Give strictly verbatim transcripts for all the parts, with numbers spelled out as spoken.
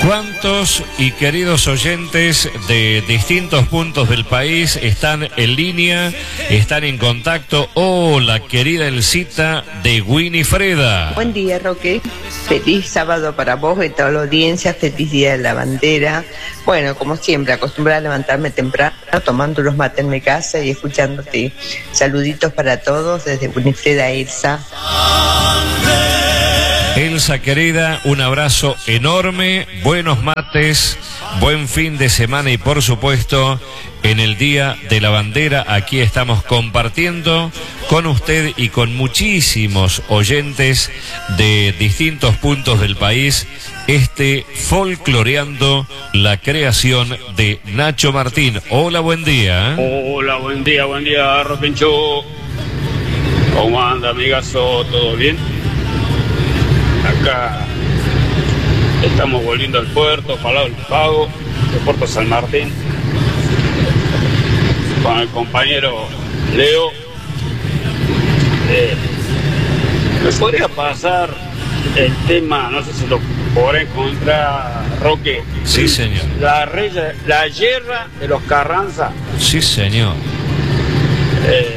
¿Cuántos y queridos oyentes de distintos puntos del país están en línea, están en contacto? Hola, querida Elcita de Winifreda. Buen día, Roque. Feliz sábado para vos y toda la audiencia. Feliz día de la bandera. Bueno, como siempre, acostumbrada a levantarme temprano, tomando los mates en mi casa y escuchándote. Saluditos para todos desde Winifreda, Elsa. Elsa querida, un abrazo enorme, buenos mates, buen fin de semana y por supuesto en el Día de la Bandera aquí estamos compartiendo con usted y con muchísimos oyentes de distintos puntos del país este folcloreando la creación de Nacho Martín. Hola, buen día. Hola, buen día, buen día, Roquencho. ¿Cómo anda, amigazo? ¿Todo bien? Acá estamos volviendo al puerto, Palau del Pago, de Puerto San Martín, con el compañero Leo. Eh, ¿Me podría pasar el tema, no sé si lo podrá encontrar, Roque? Sí, señor. La, rey, la yerra de los Carranza. Sí, señor. Eh,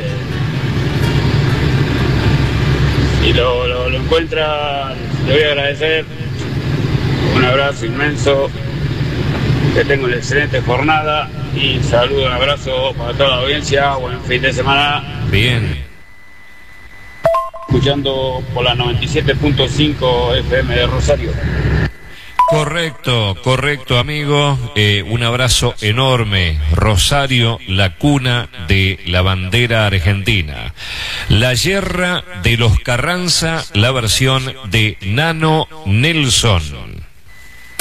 y lo, lo, lo encuentra, le voy a agradecer. Un abrazo inmenso, que tenga una excelente jornada y saludo, un abrazo para toda la audiencia, buen fin de semana. Bien. Escuchando por la noventa y siete punto cinco F M de Rosario. Correcto, correcto, amigo. Eh, un abrazo enorme. Rosario, la cuna de la bandera argentina. La yerra de los Carranza, la versión de Nano Nelson.